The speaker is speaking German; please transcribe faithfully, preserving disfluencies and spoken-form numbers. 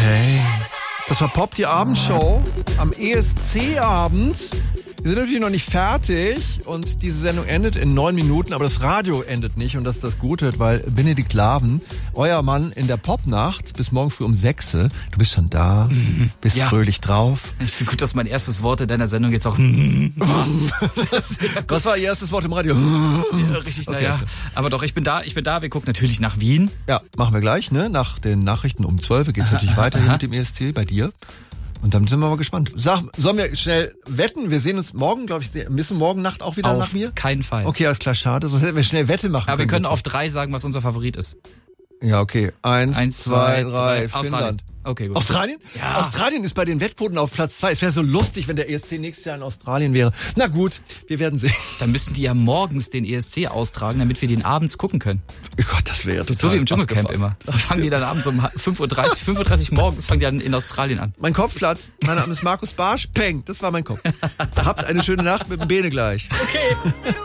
Okay. Das war Pop, die Abendshow am E S C-Abend. Wir sind natürlich noch nicht fertig und diese Sendung endet in neun Minuten, aber das Radio endet nicht und das ist das Gute, weil Benedikt Laven, euer Mann in der Popnacht, bis morgen früh um sechs, du bist schon da, bist Ja. fröhlich drauf. Ich finde gut, dass mein erstes Wort in deiner Sendung jetzt auch Was war Ihr erstes Wort im Radio? Ja, richtig, Okay, naja. ist klar. Aber doch, ich bin da, ich bin da. Wir gucken natürlich nach Wien. Ja, machen wir gleich, ne? Nach den Nachrichten um zwölf geht's natürlich weiter hier mit dem E S C bei dir. Und dann sind wir mal gespannt. Sag, sollen wir schnell wetten? Wir sehen uns morgen, glaube ich, müssen morgen Nacht auch wieder Auf nach mir? keinen Fall. Okay, alles klar, schade. Sonst hätten wir schnell Wette machen Aber wir können dazu. auf drei sagen, was unser Favorit ist. Ja, okay. Eins, Eins, zwei, zwei, drei, drei. Australien. Finnland. Okay, gut. Australien? Ja. Australien ist bei den Wettquoten auf Platz zwei. Es wäre so lustig, wenn der E S C nächstes Jahr in Australien wäre. Na gut, wir werden sehen. Dann müssten die ja morgens den E S C austragen, damit wir den abends gucken können. Oh Gott, das wäre total So wie im Dschungelcamp abgefahren. immer. So fangen die dann abends um fünf Uhr dreißig, fünf Uhr dreißig morgens fangen die dann in Australien an. Mein Kopfplatz. Mein Name ist Markus Barsch. Peng, das war mein Kopf. Habt eine schöne Nacht mit dem Bene gleich. Okay.